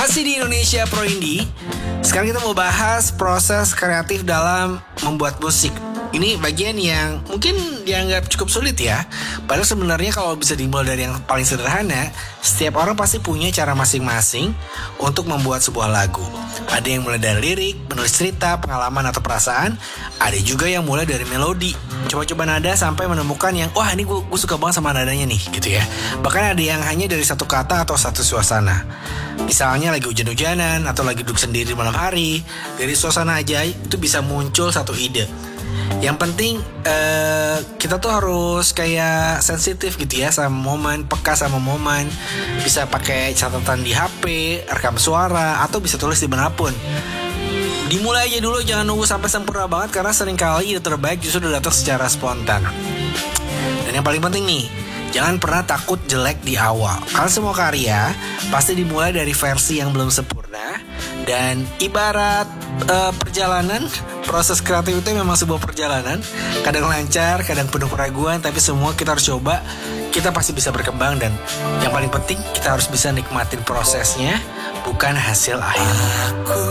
Masih di Indonesia Pro Indie. Sekarang kita mau bahas proses kreatif dalam membuat musik. Ini bagian yang mungkin dianggap cukup sulit ya. Padahal sebenarnya kalau bisa dimulai dari yang paling sederhana, setiap orang pasti punya cara masing-masing untuk membuat sebuah lagu. Ada yang mulai dari lirik, menulis cerita, pengalaman atau perasaan. Ada juga yang mulai dari melodi, coba-coba nada sampai menemukan yang wah ini gue suka banget sama nadanya nih gitu ya. Bahkan ada yang hanya dari satu kata atau satu suasana. Misalnya lagi hujan-hujanan atau lagi duduk sendiri malam hari, dari suasana aja itu bisa muncul satu ide. Yang penting kita tuh harus kayak sensitif gitu ya sama momen, peka sama momen. Bisa pakai catatan di HP, rekam suara, atau bisa tulis dimanapun. Dimulai aja dulu, jangan nunggu sampai sempurna banget, karena seringkali ide terbaik justru datang secara spontan. Dan yang paling penting nih, jangan pernah takut jelek di awal. Karena semua karya pasti dimulai dari versi yang belum sempurna. Dan ibarat perjalanan, proses kreatif itu memang sebuah perjalanan. Kadang lancar, kadang penuh keraguan, tapi semua kita harus coba. Kita pasti bisa berkembang. Dan yang paling penting, kita harus bisa nikmatin prosesnya, bukan hasil akhir.